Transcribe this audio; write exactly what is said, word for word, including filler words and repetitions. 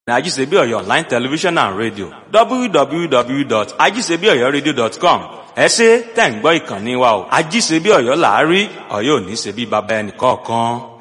Ajisebi Oyo Online Television and Radio w w w dot ajisebi oyo radio dot com. Ẹ ṣé tẹ̀ ń gbọ́ ìkànnì wa o. Ajisebi Ọ̀yọ́ là á rí, Ọ̀yọ́ ò ní ṣe bí baba ẹnì kọ̀ọ̀kan.